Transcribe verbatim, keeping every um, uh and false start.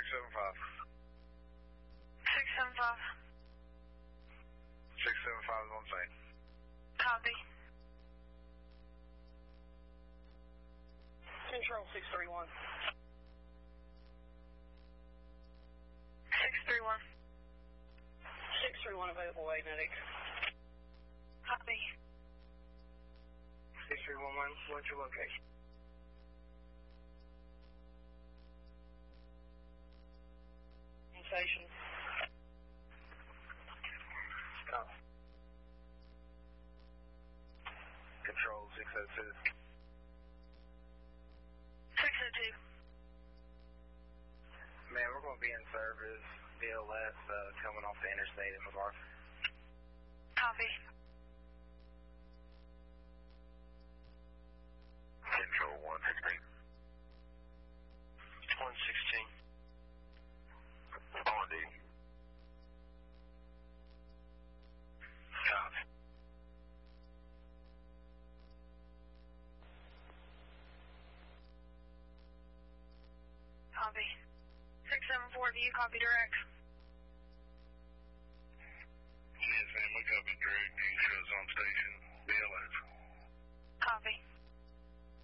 seven five. six seven five. six seven five is on scene. Copy. Control six three one. six three one. six three one available, eight medic. Copy. six three one one, what's your location? Station. Copy. Control six oh two. six oh two. Man, we're going to be in service, B L S, uh, coming off the interstate in MacArthur. Copy. Control one sixteen. one sixteen. On D. Copy. Copy. six seven four, do you copy direct?